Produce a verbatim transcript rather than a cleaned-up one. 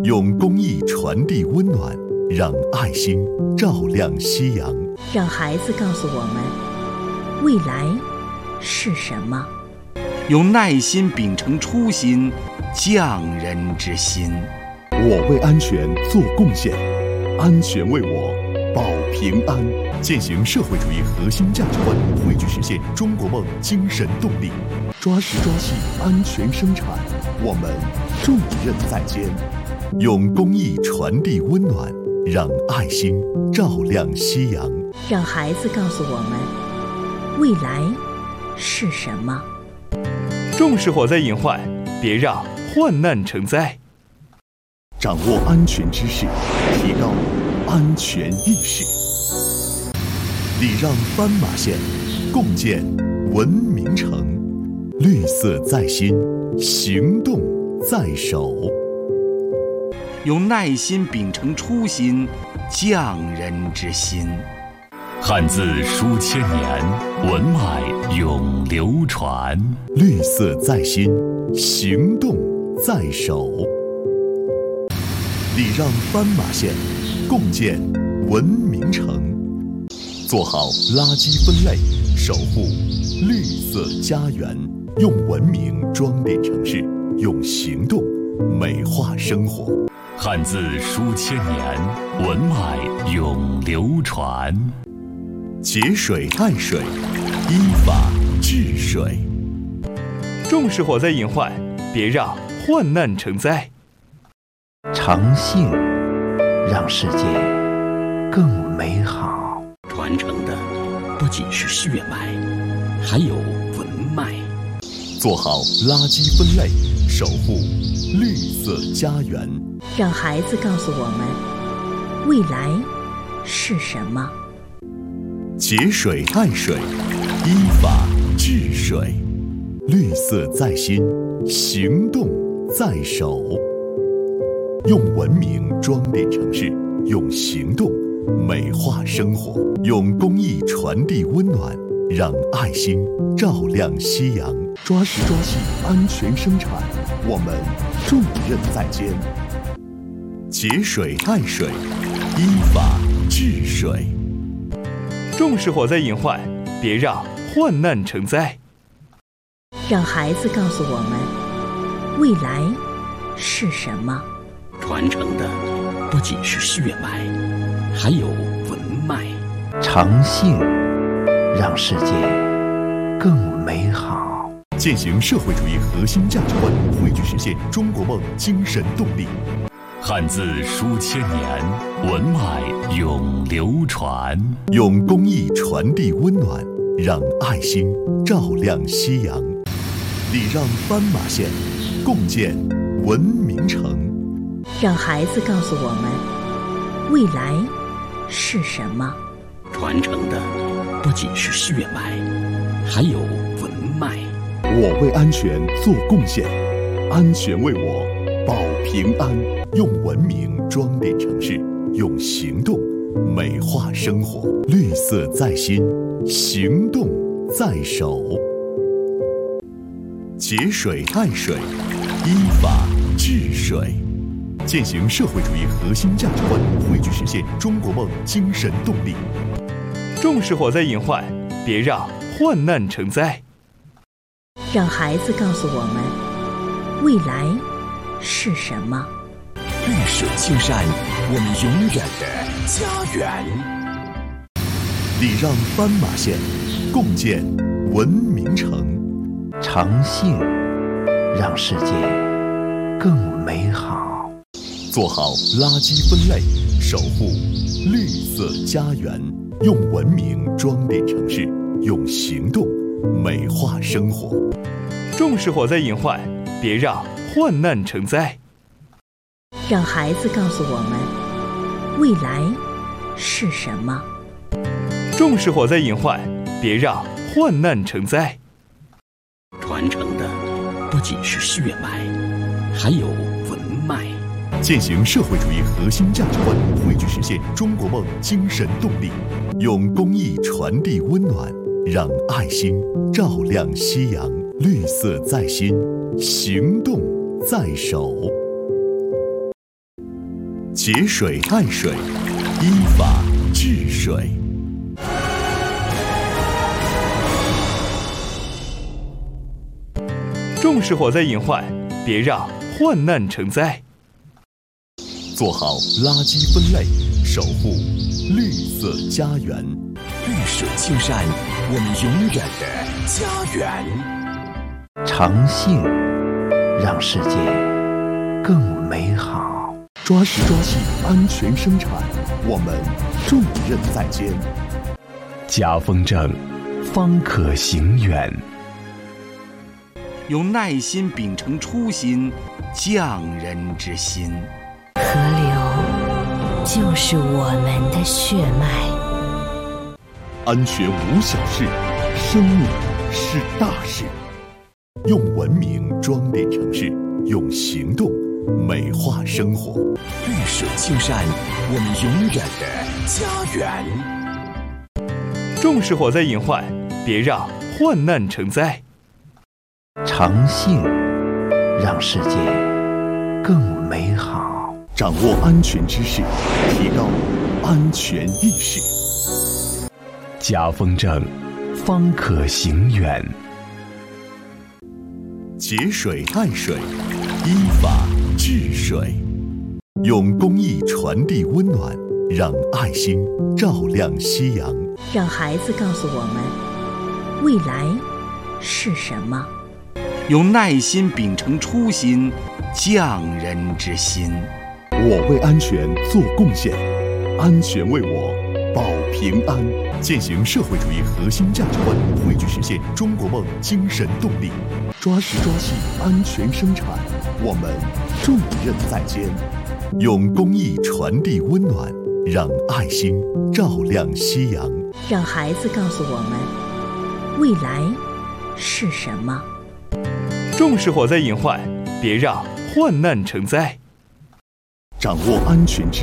用公益传递温暖，让爱心照亮夕阳。 让孩子告诉我们，未来是什么？ 用耐心秉承初心，匠人之心。 我为安全做贡献，安全为我保平安。践行社会主义核心价值观，汇聚实现中国梦精神动力。抓实抓细，安全生产，我们重任在肩。用公益传递温暖，让爱心照亮夕阳。 让孩子告诉我们，未来是什么？ 重视火灾隐患，别让患难成灾。 掌握安全知识，提高安全意识。礼让斑马线，共建文明城。绿色在心，行动在手。 用耐心秉承初心，匠人之心。 汉字书千年，文脉永流传。 绿色在心，行动在手。礼让斑马线，共建文明城。做好垃圾分类，守护绿色家园。用文明装点城市，用行动美化生活。 汉字书千年，文脉永流传。 节水爱水，依法治水。 重视火灾隐患，别让患难成灾。 诚信让世界更美好。 传承的不仅是血脉，还有文脉。 做好垃圾分类，守护绿色家园。 让孩子告诉我们，未来是什么？ 节水爱水，依法治水。绿色在心，行动在手。用文明装点城市，用行动美化生活。用公益传递温暖，让爱心照亮夕阳。抓实抓细，安全生产，我们重任在肩。节水爱水，依法治水。 重视火灾隐患，别让患难成灾。 让孩子告诉我们，未来是什么？ 传承的不仅是血脉，还有文脉。 诚信让世界更美好。 践行社会主义核心价值观，汇聚实现中国梦精神动力。 汉字书千年，文脉永流传。 用公益传递温暖，让爱心照亮夕阳。礼让斑马线，共建文明城。 让孩子告诉我们，未来是什么？ 传承的不仅是血脉，还有文脉。 我为安全做贡献，安全为我保平安。用文明装点城市，用行动美化生活。绿色在心，行动在手。节水爱水，依法治水。践行社会主义核心价值观，汇聚实现中国梦精神动力。 重视火灾隐患，别让患难成灾。 让孩子告诉我们，未来是什么？ 绿水青山，我们永远的家园。 礼让斑马线，共建文明城。 诚信让世界更美好。 做好垃圾分类，守护绿色家园。用文明装点城市，用行动美化生活。 重视火灾隐患，别让患难成灾。 让孩子告诉我们，未来是什么？ 重视火灾隐患，别让患难成灾。 传承的不仅是血脉，还有文脉。 践行社会主义核心价值观，汇聚实现中国梦精神动力。用公益传递温暖，让爱心照亮夕阳。绿色在心，行动在手。 节水爱水，依法治水。 重视火灾隐患，别让患难成灾。 做好垃圾分类，守护绿色家园。 绿水青山，我们永远的家园。 诚信让世界更美好。 抓实抓细，安全生产，我们重任在肩。 家风正，方可行远。 用耐心秉承初心，匠人之心。 河流就是我们的血脉。 安全无小事，生命是大事。用文明装点城市，用行动美化生活。 绿水青山，我们永远的家园。 重视火灾隐患，别让患难成灾。 诚信让世界更美好。 掌握安全知识，提高安全意识。 家风正，方可行远。 节水爱水，依法治水。用公益传递温暖，让爱心照亮夕阳。 让孩子告诉我们，未来是什么。 用耐心秉承初心，匠人之心。 我为安全做贡献，安全为我保平安。践行社会主义核心价值观，汇聚实现中国梦精神动力。抓实抓细，安全生产，我们重任在肩。用公益传递温暖，让爱心照亮夕阳。 让孩子告诉我们，未来是什么。 重视火灾隐患，别让患难成灾。 掌握安全知